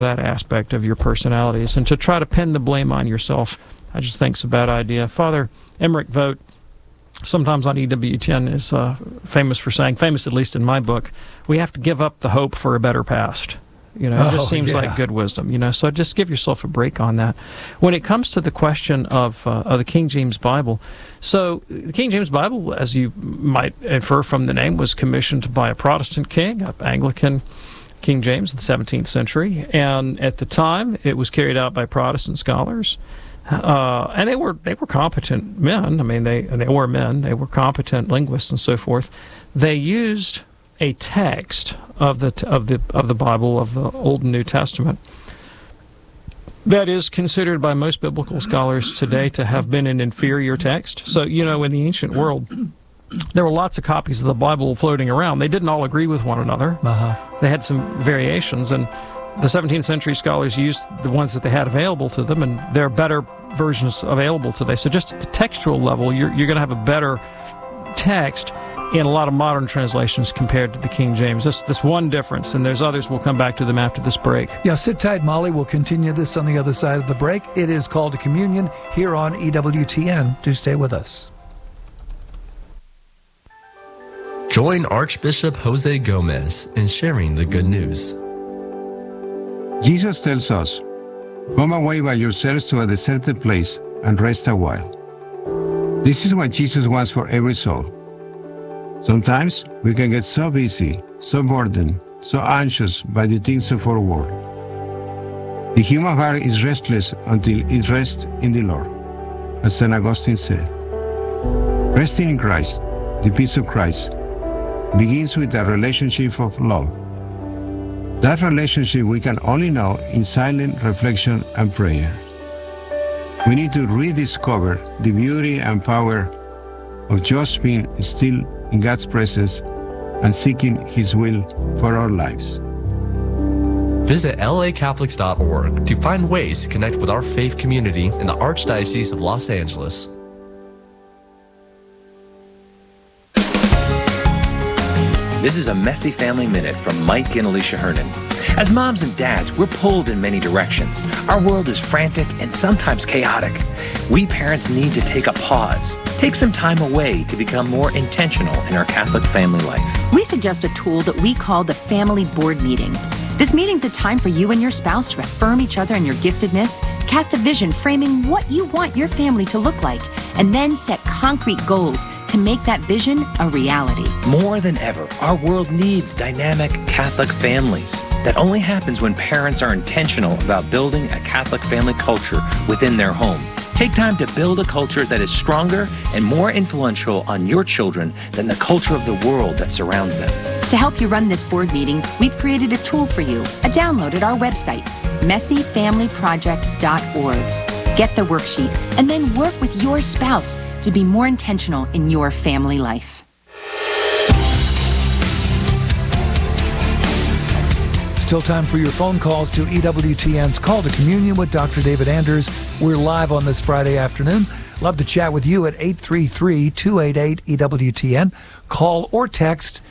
that aspect of your personalities, and to try to pin the blame on yourself, I just think it's a bad idea. Father Emmerich Vogt, sometimes on EWTN, is famous for saying, famous at least in my book, we have to give up the hope for a better past. It just seems like good wisdom, so just give yourself a break on that. When it comes to the question of the King James Bible, so the King James Bible, as you might infer from the name, was commissioned by a Protestant king, an Anglican King James in the 17th century, and at the time it was carried out by Protestant scholars, and they were competent men. I mean, they were men. They were competent linguists and so forth. They used a text of the Bible, of the Old and New Testament, that is considered by most biblical scholars today to have been an inferior text. So, in the ancient world, there were lots of copies of the Bible floating around. They didn't all agree with one another. They had some variations, and the 17th century scholars used the ones that they had available to them, and there are better versions available today. So just at the textual level, you're going to have a better text in a lot of modern translations compared to the King James. This one difference, and there's others. We'll come back to them after this break. Yeah, sit tight, Molly. We'll continue this on the other side of the break. It is Called to Communion here on EWTN. Do stay with us. Join Archbishop Jose Gomez in sharing the good news. Jesus tells us, "Come away by yourselves to a deserted place and rest a while." This is what Jesus wants for every soul. Sometimes we can get so busy, so burdened, so anxious by the things of our world. The human heart is restless until it rests in the Lord. As St. Augustine said, resting in Christ, the peace of Christ, begins with a relationship of love. That relationship we can only know in silent reflection and prayer. We need to rediscover the beauty and power of just being still in God's presence and seeking His will for our lives. Visit lacatholics.org to find ways to connect with our faith community in the Archdiocese of Los Angeles. This is a Messy Family Minute from Mike and Alicia Hernan. As moms and dads, we're pulled in many directions. Our world is frantic and sometimes chaotic. We parents need to take a pause, take some time away to become more intentional in our Catholic family life. We suggest a tool that we call the Family Board Meeting. This meeting's a time for you and your spouse to affirm each other in your giftedness, cast a vision framing what you want your family to look like, and then set concrete goals to make that vision a reality. More than ever, our world needs dynamic Catholic families. That only happens when parents are intentional about building a Catholic family culture within their home. Take time to build a culture that is stronger and more influential on your children than the culture of the world that surrounds them. To help you run this board meeting, we've created a tool for you, a download at our website, messyfamilyproject.org. Get the worksheet and then work with your spouse to be more intentional in your family life. Still time for your phone calls to EWTN's Call to Communion with Dr. David Anders. We're live on this Friday afternoon. Love to chat with you at 833-288-EWTN. Call or text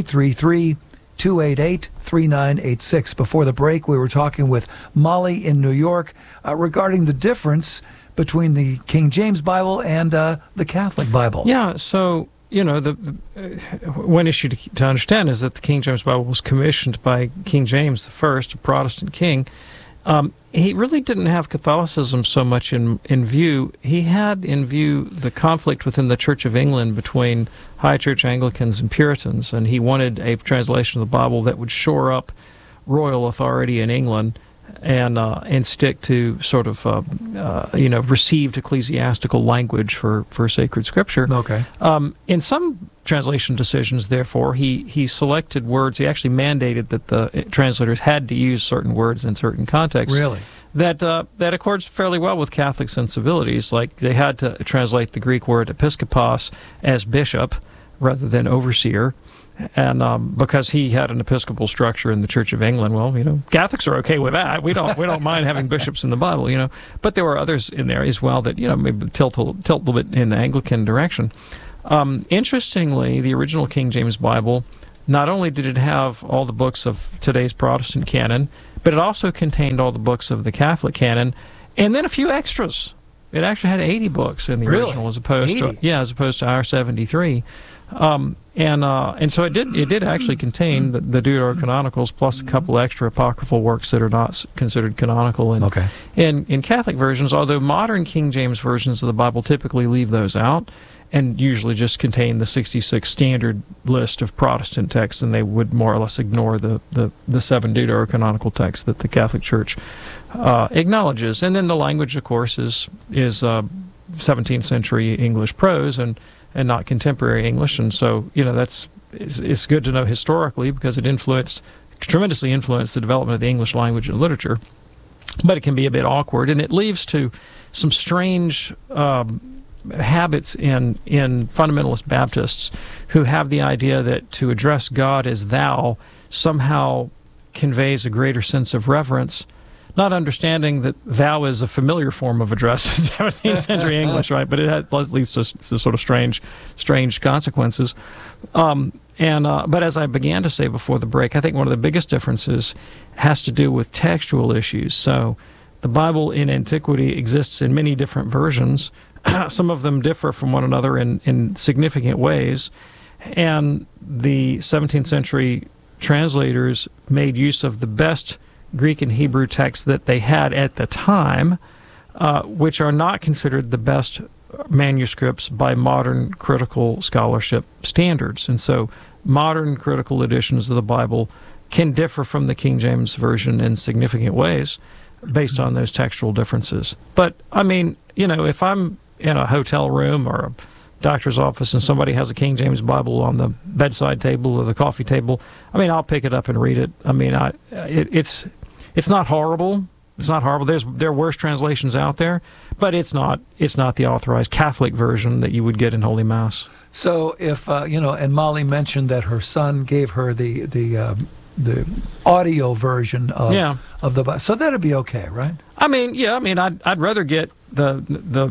833-288-3986. Before the break, we were talking with Molly in New York regarding the difference between the King James Bible and the Catholic Bible. Yeah, so the one issue to understand is that the King James Bible was commissioned by King James I, a Protestant king. He really didn't have Catholicism so much in view. He had in view the conflict within the Church of England between High Church Anglicans and Puritans, and he wanted a translation of the Bible that would shore up royal authority in England and stick to sort of received ecclesiastical language for sacred scripture. Okay. In some translation decisions, therefore, he selected words. He actually mandated that the translators had to use certain words in certain contexts. Really? That accords fairly well with Catholic sensibilities. Like they had to translate the Greek word episkopos as bishop rather than overseer. And because he had an episcopal structure in the Church of England, well, Catholics are okay with that. We don't mind having bishops in the Bible, But there were others in there as well that maybe tilt a little bit in the Anglican direction. Interestingly, the original King James Bible, not only did it have all the books of today's Protestant canon, but it also contained all the books of the Catholic canon, and then a few extras. It actually had 80 books in the original, as opposed to our 73. And so it did actually contain the Deuterocanonicals plus a couple extra apocryphal works that are not considered canonical. And in Catholic versions, although modern King James versions of the Bible typically leave those out, and usually just contain the 66 standard list of Protestant texts, and they would more or less ignore the 7 Deuterocanonical texts that the Catholic Church acknowledges. And then the language, of course, is 17th century English prose and not contemporary English. And so, it's good to know historically, because it tremendously influenced the development of the English language and literature. But it can be a bit awkward, and it leads to some strange habits in fundamentalist Baptists who have the idea that to address God as thou somehow conveys a greater sense of reverence, not understanding that thou is a familiar form of address in 17th century English, right? But it leads to sort of strange consequences. But as I began to say before the break, I think one of the biggest differences has to do with textual issues. So the Bible in antiquity exists in many different versions. Some of them differ from one another in significant ways, and the 17th century translators made use of the best Greek and Hebrew texts that they had at the time, which are not considered the best manuscripts by modern critical scholarship standards. And so modern critical editions of the Bible can differ from the King James Version in significant ways based on those textual differences. But, I mean, if I'm in a hotel room or a doctor's office and somebody has a King James Bible on the bedside table or the coffee table, I mean, I'll pick it up and read it. I mean, it's not horrible. It's not horrible. There are worse translations out there, but it's not the authorized Catholic version that you would get in Holy Mass. So if and Molly mentioned that her son gave her the audio version of the Bible, so that'd be okay, right? I mean, I'd rather get the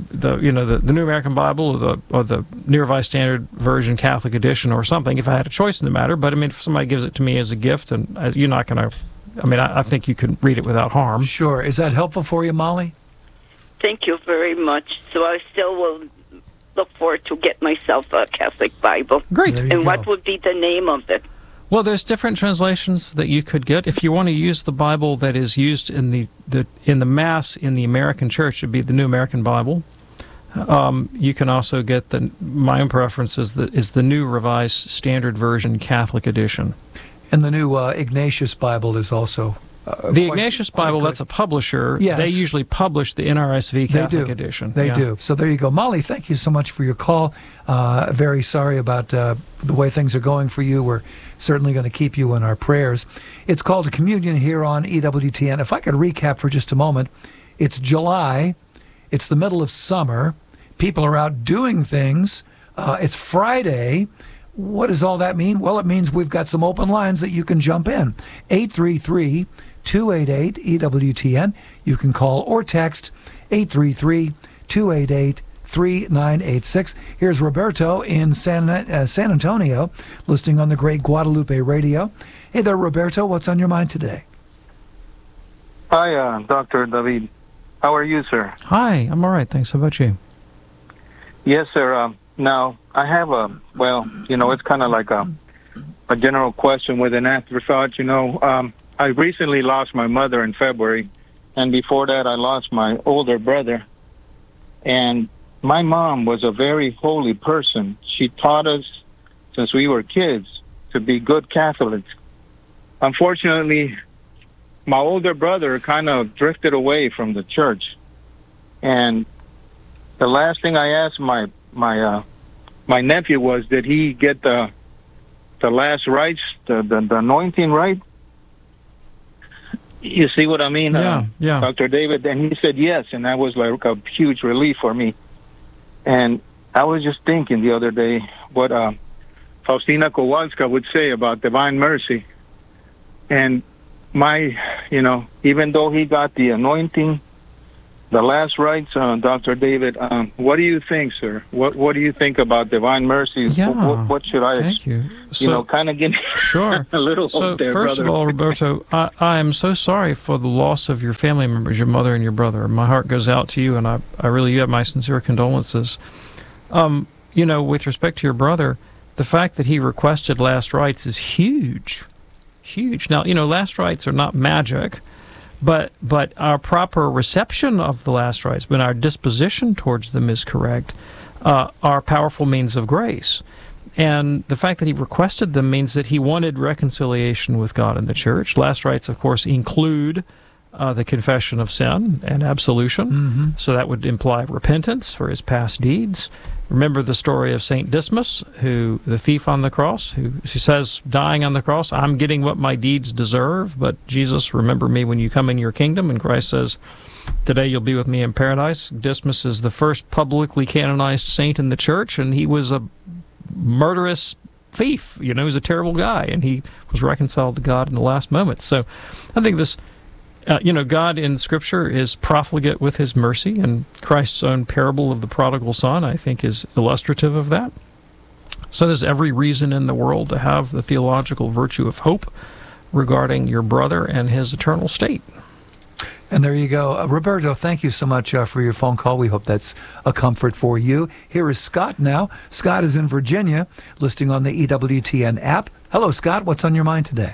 New American Bible or the New Revised Standard Version Catholic edition or something if I had a choice in the matter. But I mean, if somebody gives it to me as a gift, and you're not going to, I think you can read it without harm. Sure. Is that helpful for you, Molly? Thank you very much. So I still will look forward to get myself a Catholic Bible. Great. And what would be the name of it? Well, there's different translations that you could get. If you want to use the Bible that is used in the Mass in the American Church, it'd be the New American Bible. You can also get my own preference is the New Revised Standard Version Catholic Edition. And the new Ignatius Bible is also the Ignatius Bible. That's a publisher. Yes. They usually publish the NRSV Catholic edition. They do. So there you go, Molly. Thank you so much for your call. Very sorry about the way things are going for you. We're certainly going to keep you in our prayers. It's called a communion here on EWTN. If I could recap for just a moment, it's July. It's the middle of summer. People are out doing things. It's Friday. What does all that mean? Well, it means we've got some open lines that you can jump in. 833-288-EWTN. You can call or text 833-288-3986. Here's Roberto in San Antonio, listening on the great Guadalupe Radio. Hey there, Roberto. What's on your mind today? Hi, Dr. David. How are you, sir? Hi, I'm all right. Thanks. How about you? Yes, sir. Now, I have it's kind of like a general question with an afterthought. I recently lost my mother in February, and before that I lost my older brother. And my mom was a very holy person. She taught us since we were kids to be good Catholics. Unfortunately, my older brother kind of drifted away from the church. And the last thing I asked my nephew was, did he get the last rites, the anointing rite? You see what I mean? Yeah. Dr. David, and he said yes, and that was like a huge relief for me. And I was just thinking the other day what Faustina Kowalska would say about divine mercy. And even though he got the anointing the last rites, Dr. David. What do you think, sir? What do you think about divine mercy? Yeah. What should I? Thank you. So, kind of give me sure. a little hope there, first brother. of all, Roberto, I am so sorry for the loss of your family members, your mother and your brother. My heart goes out to you, and I really, you have my sincere condolences. With respect to your brother, the fact that he requested last rites is huge. Now, last rites are not magic. But our proper reception of the last rites, when our disposition towards them is correct, are powerful means of grace. And the fact that he requested them means that he wanted reconciliation with God and the church. Last rites, of course, include the confession of sin and absolution. Mm-hmm. So that would imply repentance for his past deeds. Remember the story of St. Dismas, the thief on the cross, who says, dying on the cross, I'm getting what my deeds deserve, but Jesus, remember me when you come in your kingdom. And Christ says, today you'll be with me in paradise. Dismas is the first publicly canonized saint in the church, and he was a murderous thief. He was a terrible guy, and he was reconciled to God in the last moment. So I think this... God in Scripture is profligate with his mercy, and Christ's own parable of the prodigal son, I think, is illustrative of that. So there's every reason in the world to have the theological virtue of hope regarding your brother and his eternal state. And there you go. Roberto, thank you so much for your phone call. We hope that's a comfort for you. Here is Scott now. Scott is in Virginia, listening on the EWTN app. Hello, Scott. What's on your mind today?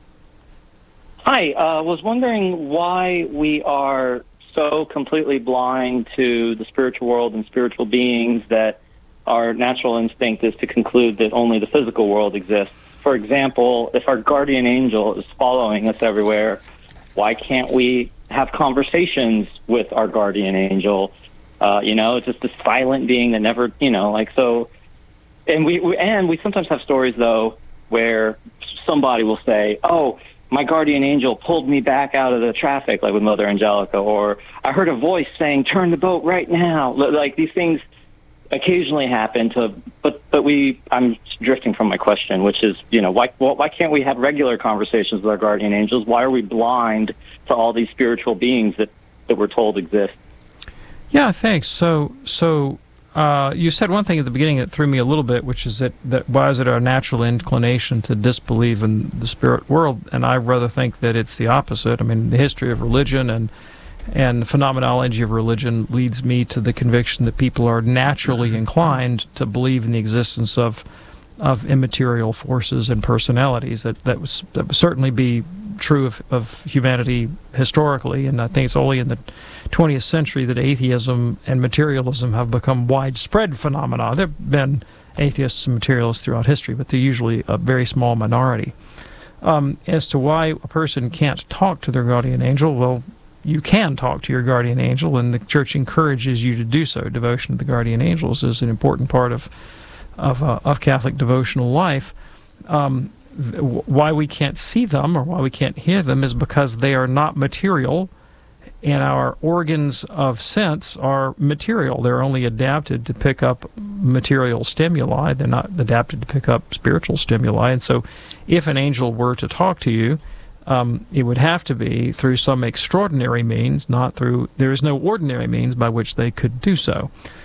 Hi, was wondering why we are so completely blind to the spiritual world and spiritual beings that our natural instinct is to conclude that only the physical world exists. For example, if our guardian angel is following us everywhere, why can't we have conversations with our guardian angel? It's just a silent being that never, so. And we sometimes have stories, though, where somebody will say, oh, my guardian angel pulled me back out of the traffic, like with Mother Angelica, or I heard a voice saying, turn the boat right now. Like, these things occasionally happen but I'm drifting from my question, which is, why can't we have regular conversations with our guardian angels? Why are we blind to all these spiritual beings that we're told exist? Yeah, thanks. So you said one thing at the beginning that threw me a little bit, which is that why is it our natural inclination to disbelieve in the spirit world? And I rather think that it's the opposite. I mean, the history of religion and the phenomenology of religion leads me to the conviction that people are naturally inclined to believe in the existence of immaterial forces and personalities. That would certainly be true of humanity historically, and I think it's only in the 20th century that atheism and materialism have become widespread phenomena. There have been atheists and materialists throughout history, but they're usually a very small minority. As to why a person can't talk to their guardian angel, well, you can talk to your guardian angel, and the Church encourages you to do so. Devotion to the guardian angels is an important part of Catholic devotional life. Why we can't see them or why we can't hear them is because they are not material, and our organs of sense are material. They're only adapted to pick up material stimuli. They're not adapted to pick up spiritual stimuli. And so if an angel were to talk to you, it would have to be through some extraordinary means, there is no ordinary means by which they could do so.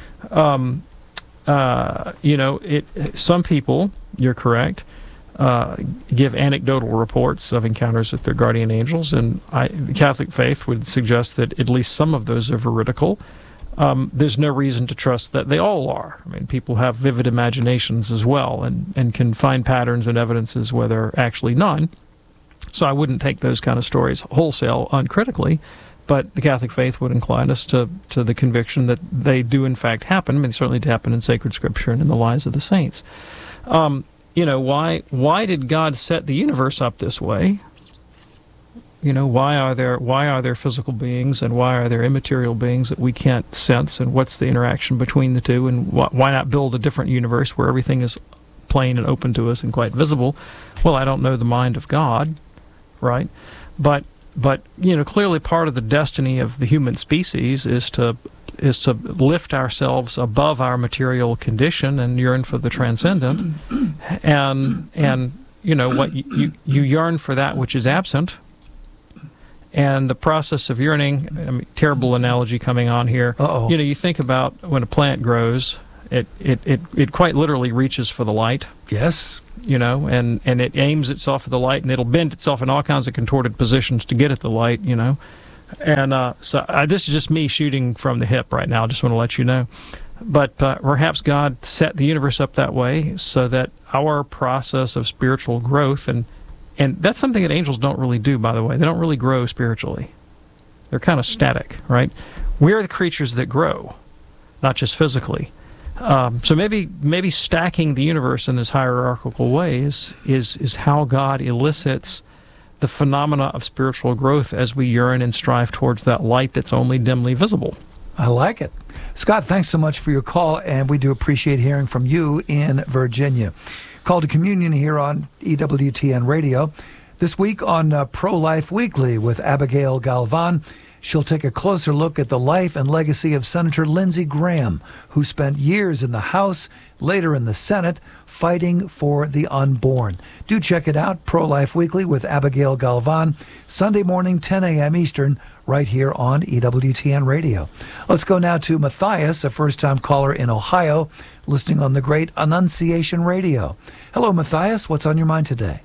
Some people, you're correct, give anecdotal reports of encounters with their guardian angels, and the Catholic faith would suggest that at least some of those are veridical. There's no reason to trust that they all are. I mean, people have vivid imaginations as well, and can find patterns and evidences where there are actually none. So I wouldn't take those kind of stories wholesale uncritically, but the Catholic faith would incline us to the conviction that they do in fact happen. I mean, certainly happen in sacred scripture and in the lives of the saints. Why did God set the universe up this way? Why are there physical beings, and why are there immaterial beings that we can't sense, and what's the interaction between the two, and why not build a different universe where everything is plain and open to us and quite visible? Well, I don't know the mind of God, right? But clearly part of the destiny of the human species is to lift ourselves above our material condition and yearn for the transcendent, and you yearn for that which is absent, And the process of yearning, I mean, terrible analogy coming on here. Uh-oh. You think about when a plant grows, it quite literally reaches for the light. Yes. And it aims itself at the light, and it'll bend itself in all kinds of contorted positions to get at the light, And so this is just me shooting from the hip right now. I just want to let you know. But perhaps God set the universe up that way so that our process of spiritual growth, and that's something that angels don't really do, by the way. They don't really grow spiritually. They're kind of static, right? We're the creatures that grow, not just physically. So maybe stacking the universe in this hierarchical way is how God elicits the phenomena of spiritual growth as we yearn and strive towards that light that's only dimly visible. I like it. Scott, thanks so much for your call, and we do appreciate hearing from you in Virginia. Call to Communion here on EWTN Radio. This week on Pro-Life Weekly with Abigail Galvan. She'll take a closer look at the life and legacy of Senator Lindsey Graham, who spent years in the House, later in the Senate, fighting for the unborn. Do check it out, Pro-Life Weekly with Abigail Galvan, Sunday morning, 10 a.m. Eastern, right here on EWTN Radio. Let's go now to Matthias, a first-time caller in Ohio, listening on the great Annunciation Radio. Hello, Matthias. What's on your mind today?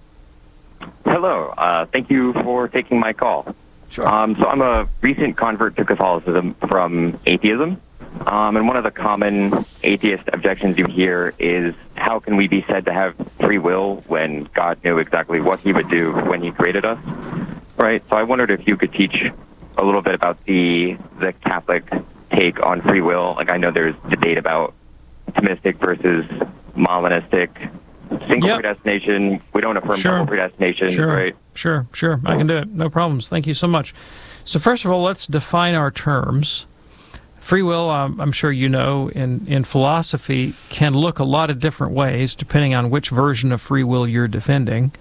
Hello. Thank you for taking my call. Sure. So I'm a recent convert to Catholicism from atheism. And one of the common atheist objections you hear is, how can we be said to have free will when God knew exactly what he would do when he created us? Right? So I wondered if you could teach a little bit about the Catholic take on free will. Like, I know there's debate about Thomistic versus Molinistic, single predestination. We don't affirm double predestination, right? Sure. I can do it. No problems. Thank you so much. So first of all, let's define our terms. Free will, I'm sure you know, in philosophy, can look a lot of different ways depending on which version of free will you're defending.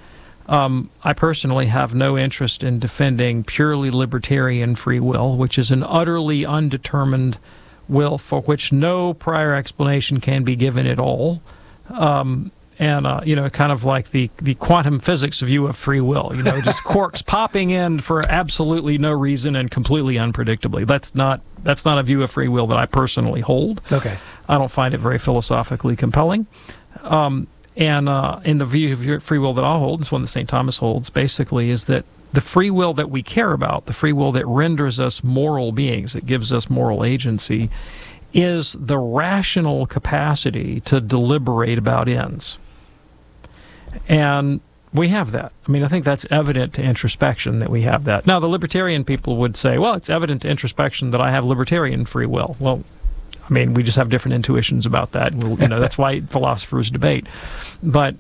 I personally have no interest in defending purely libertarian free will, which is an utterly undetermined will for which no prior explanation can be given at all. Kind of like the quantum physics view of free will, just quarks popping in for absolutely no reason and completely unpredictably. That's not a view of free will that I personally hold. Okay. I don't find it very philosophically compelling. And in the view of free will that I hold, it's one that St. Thomas holds, basically, is that the free will that we care about, the free will that renders us moral beings, that gives us moral agency, is the rational capacity to deliberate about ends. And we have that. I mean, I think that's evident to introspection that we have that. Now, the libertarian people would say, well, it's evident to introspection that I have libertarian free will. Well, I mean, we just have different intuitions about that. That's why philosophers debate. But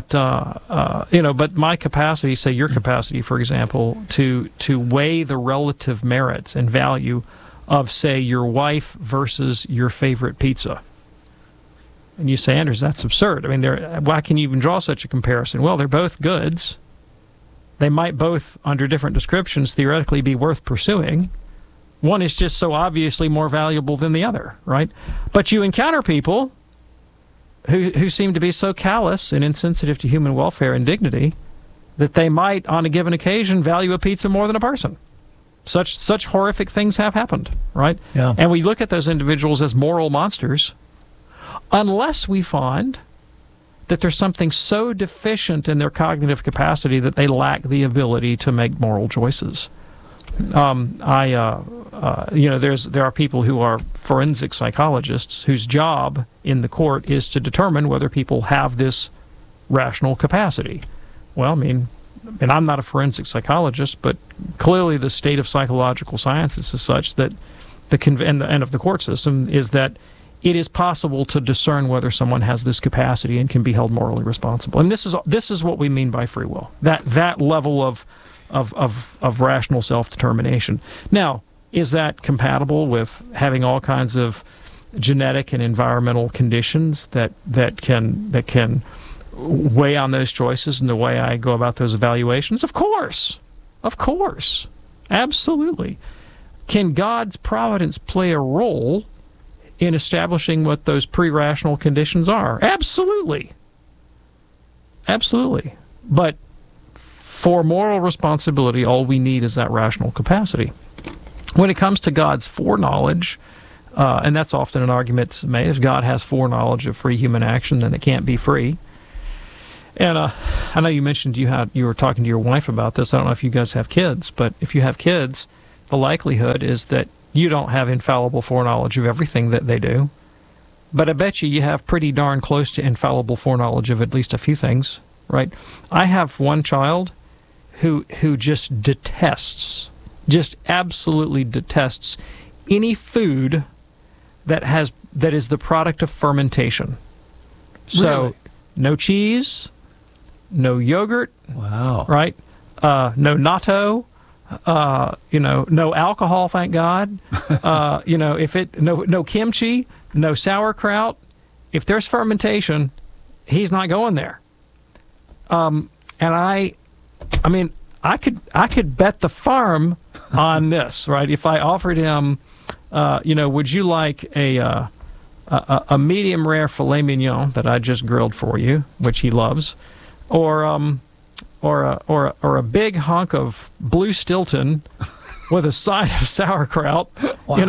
my capacity, say your capacity, for example, to weigh the relative merits and value of, say, your wife versus your favorite pizza. And you say, Anders, that's absurd. I mean, why can you even draw such a comparison? Well, they're both goods. They might both, under different descriptions, theoretically be worth pursuing. One is just so obviously more valuable than the other, right? But you encounter people who seem to be so callous and insensitive to human welfare and dignity that they might, on a given occasion, value a pizza more than a person. Such horrific things have happened, right? Yeah. And we look at those individuals as moral monsters, unless we find that there's something so deficient in their cognitive capacity that they lack the ability to make moral choices. There are people who are forensic psychologists whose job in the court is to determine whether people have this rational capacity. Well, I mean, and I'm not a forensic psychologist, but clearly the state of psychological sciences is such that and of the court system is that it is possible to discern whether someone has this capacity and can be held morally responsible. And this is what we mean by free will. That level of rational self-determination. Now, is that compatible with having all kinds of genetic and environmental conditions that can weigh on those choices and the way I go about those evaluations? Of course. Absolutely. Can God's providence play a role in establishing what those pre-rational conditions are? Absolutely. But For moral responsibility, all we need is that rational capacity. When it comes to God's foreknowledge, and that's often an argument made, if God has foreknowledge of free human action, then it can't be free. And I know you mentioned you were talking to your wife about this. I don't know if you guys have kids, but if you have kids, the likelihood is that you don't have infallible foreknowledge of everything that they do. But I bet you have pretty darn close to infallible foreknowledge of at least a few things, right? I have one child who just detests, just absolutely detests any food that is the product of fermentation. So no cheese, no yogurt, right? No natto, no alcohol, thank God. No kimchi, no sauerkraut. If there's fermentation, he's not going there. And I could bet the farm on this, right? If I offered him, would you like a medium rare filet mignon that I just grilled for you, which he loves, or a big hunk of blue Stilton with a side of sauerkraut, and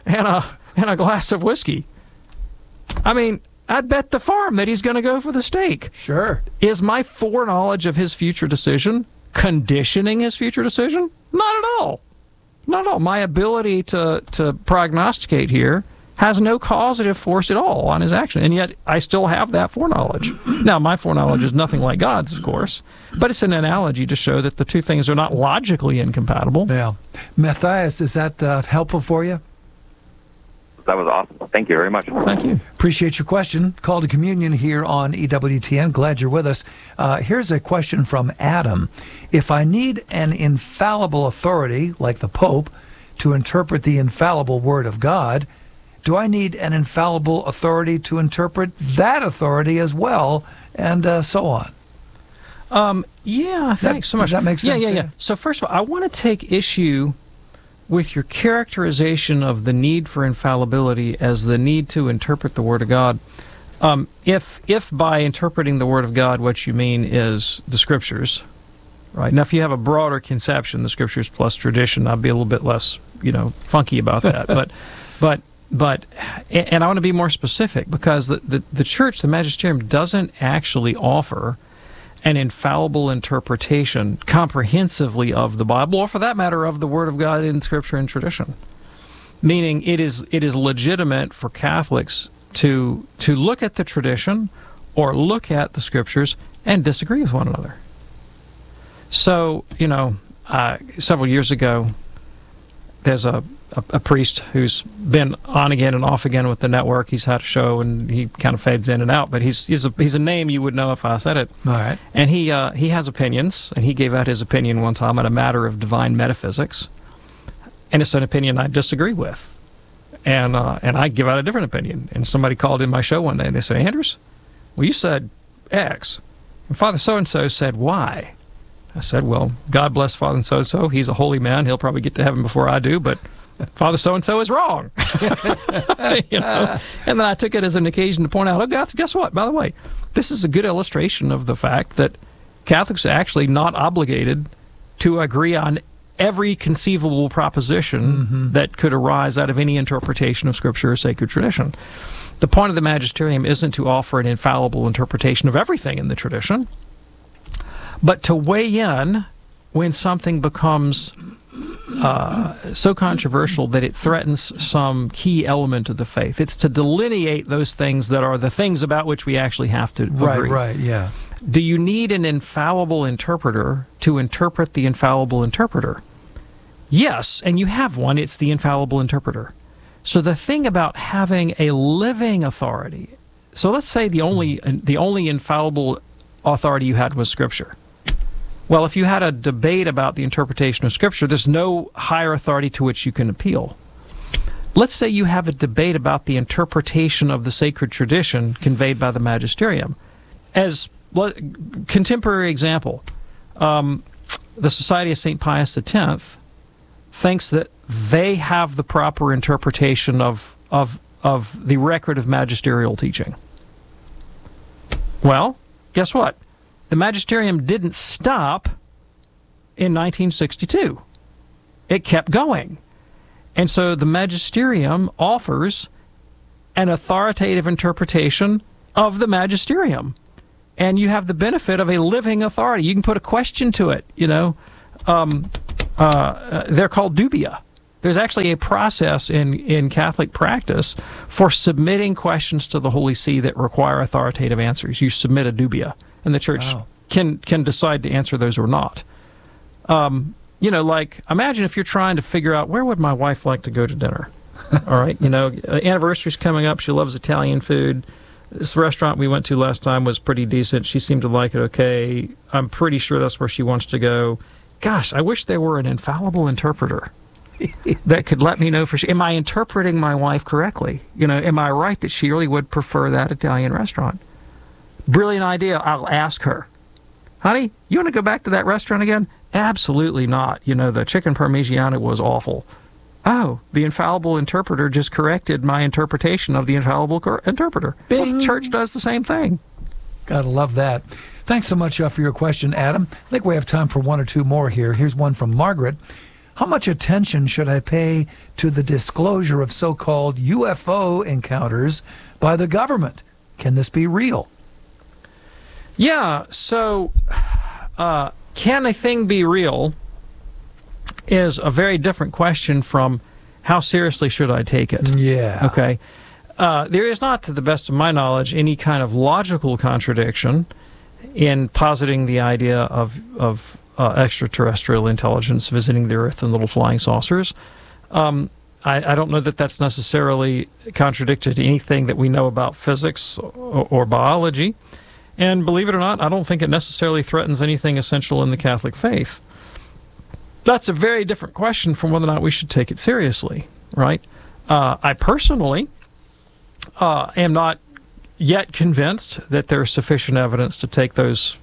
a glass of whiskey. I mean, I'd bet the farm that he's going to go for the steak. Sure. Is my foreknowledge of his future decision conditioning his future decision? Not at all. Not at all. My ability to prognosticate here has no causative force at all on his action, and yet I still have that foreknowledge. Now, my foreknowledge is nothing like God's, of course, but it's an analogy to show that the two things are not logically incompatible. Yeah. Matthias, is that helpful for you? That was awesome. Thank you very much. Thank you. Appreciate your question. Call to Communion here on EWTN. Glad you're with us. Here's a question from Adam. If I need an infallible authority, like the Pope, to interpret the infallible Word of God, do I need an infallible authority to interpret that authority as well, and so on? Yeah, thanks so much. Does that make sense? Yeah. So first of all, I want to take issue with your characterization of the need for infallibility as the need to interpret the Word of God. If by interpreting the Word of God what you mean is the Scriptures, right? Now, if you have a broader conception, the Scriptures plus tradition, I'd be a little bit less, funky about that. But I want to be more specific, because the church, the magisterium, doesn't actually offer an infallible interpretation comprehensively of the Bible, or for that matter, of the Word of God in Scripture and tradition. Meaning it is legitimate for Catholics to look at the tradition or look at the Scriptures and disagree with one another. So, several years ago, there's a priest who's been on again and off again with the network. He's had a show, and he kind of fades in and out, but he's a name you would know if I said it. All right. And he has opinions, and he gave out his opinion one time on a matter of divine metaphysics, and it's an opinion I disagree with. And I give out a different opinion. And somebody called in my show one day, and they said, Anders, well, you said X, and Father so-and-so said Y. I said, well, God bless Father so-and-so. He's a holy man. He'll probably get to heaven before I do, but Father so-and-so is wrong. And then I took it as an occasion to point out, oh, guess what? By the way, this is a good illustration of the fact that Catholics are actually not obligated to agree on every conceivable proposition that could arise out of any interpretation of Scripture or sacred tradition. The point of the magisterium isn't to offer an infallible interpretation of everything in the tradition, but to weigh in when something becomes so controversial that it threatens some key element of the faith. It's to delineate those things that are the things about which we actually have to agree. Right, yeah. Do you need an infallible interpreter to interpret the infallible interpreter? Yes, and you have one. It's the infallible interpreter. So the thing about having a living authority, so let's say the only infallible authority you had was Scripture. Well, if you had a debate about the interpretation of Scripture, there's no higher authority to which you can appeal. Let's say you have a debate about the interpretation of the sacred tradition conveyed by the magisterium. As contemporary example, the Society of St. Pius X thinks that they have the proper interpretation of the record of magisterial teaching. Well, guess what? The magisterium didn't stop in 1962. It kept going. And so the magisterium offers an authoritative interpretation of the magisterium. And you have the benefit of a living authority. You can put a question to it, they're called dubia. There's actually a process in Catholic practice for submitting questions to the Holy See that require authoritative answers. You submit a dubia, and the Church can decide to answer those or not. Like, imagine if you're trying to figure out, where would my wife like to go to dinner? All right, anniversary's coming up. She loves Italian food. This restaurant we went to last time was pretty decent. She seemed to like it okay. I'm pretty sure that's where she wants to go. Gosh, I wish there were an infallible interpreter that could let me know for sure. Am I interpreting my wife correctly? Am I right that she really would prefer that Italian restaurant? Brilliant idea. I'll ask her. Honey, you want to go back to that restaurant again? Absolutely not. The chicken parmigiana was awful. Oh, the infallible interpreter just corrected my interpretation of the infallible interpreter. Well, the Church does the same thing. Gotta love that. Thanks so much for your question, Adam. I think we have time for one or two more here. Here's one from Margaret. How much attention should I pay to the disclosure of so-called UFO encounters by the government? Can this be real? Yeah, so can a thing be real is a very different question from how seriously should I take it. Yeah. Okay. There is not, to the best of my knowledge, any kind of logical contradiction in positing the idea of extraterrestrial intelligence visiting the Earth in little flying saucers. I don't know that that's necessarily contradicted to anything that we know about physics or biology. And believe it or not, I don't think it necessarily threatens anything essential in the Catholic faith. That's a very different question from whether or not we should take it seriously, right? I personally am not yet convinced that there's sufficient evidence to take those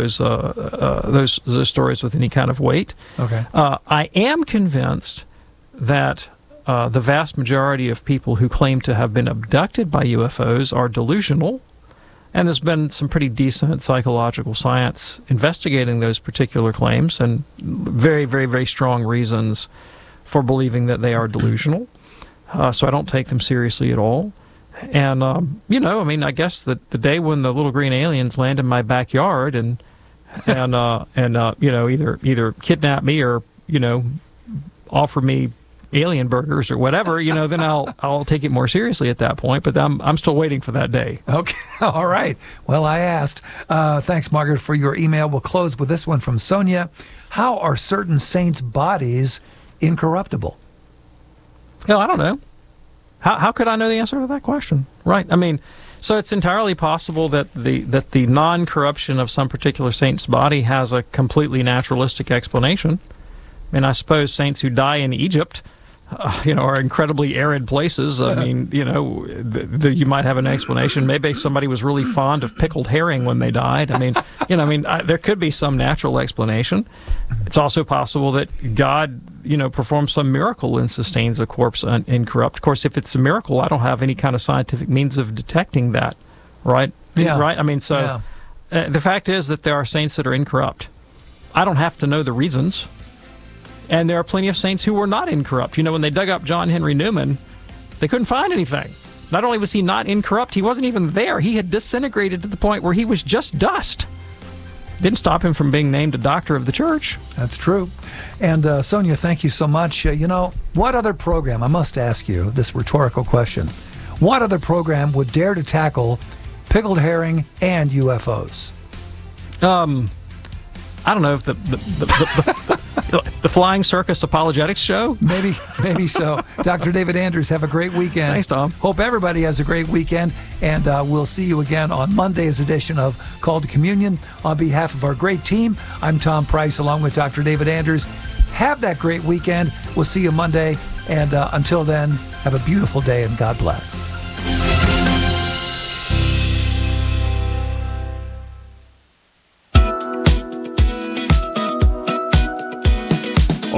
stories with any kind of weight. Okay. I am convinced that the vast majority of people who claim to have been abducted by UFOs are delusional. And there's been some pretty decent psychological science investigating those particular claims, and very, very, very strong reasons for believing that they are delusional. So I don't take them seriously at all. And, I guess that the day when the little green aliens land in my backyard and either kidnap me or, offer me alien burgers or whatever, then I'll take it more seriously at that point. But I'm still waiting for that day. Okay. All right. Well, I asked. Thanks, Margaret, for your email. We'll close with this one from Sonia. How are certain saints' bodies incorruptible? I don't know. How could I know the answer to that question? Right. So it's entirely possible that the non-corruption of some particular saint's body has a completely naturalistic explanation. I suppose saints who die in Egypt are incredibly arid places. You might have an explanation. Maybe somebody was really fond of pickled herring when they died. There could be some natural explanation. It's also possible that God, performs some miracle and sustains a corpse incorrupt. Of course, if it's a miracle, I don't have any kind of scientific means of detecting that, right? Yeah. Right? The fact is that there are saints that are incorrupt. I don't have to know the reasons. And there are plenty of saints who were not incorrupt. When they dug up John Henry Newman, they couldn't find anything. Not only was he not incorrupt, he wasn't even there. He had disintegrated to the point where he was just dust. Didn't stop him from being named a doctor of the church. That's true. And Sonia, thank you so much. What other program, I must ask you this rhetorical question, what other program would dare to tackle pickled herring and UFOs? I don't know if the Flying Circus Apologetics Show? Maybe so. Dr. David Anders, have a great weekend. Thanks, Tom. Hope everybody has a great weekend, and we'll see you again on Monday's edition of Call to Communion. On behalf of our great team, I'm Tom Price, along with Dr. David Anders. Have that great weekend. We'll see you Monday, and until then, have a beautiful day, and God bless.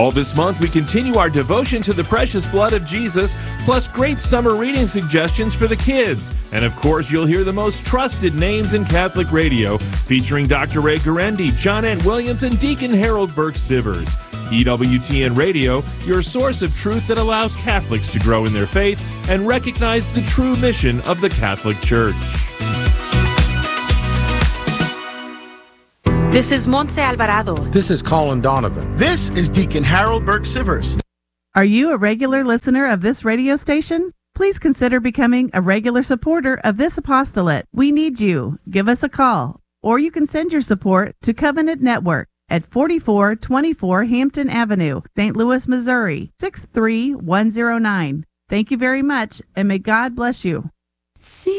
All this month, we continue our devotion to the precious blood of Jesus, plus great summer reading suggestions for the kids. And of course, you'll hear the most trusted names in Catholic radio, featuring Dr. Ray Guarendi, John Ant Williams, and Deacon Harold Burke-Sivers. EWTN Radio, your source of truth that allows Catholics to grow in their faith and recognize the true mission of the Catholic Church. This is Montse Alvarado. This is Colin Donovan. This is Deacon Harold Burke-Sivers. Are you a regular listener of this radio station? Please consider becoming a regular supporter of this apostolate. We need you. Give us a call, or you can send your support to Covenant Network at 4424 Hampton Avenue, St. Louis, Missouri, 63109. Thank you very much, and may God bless you. See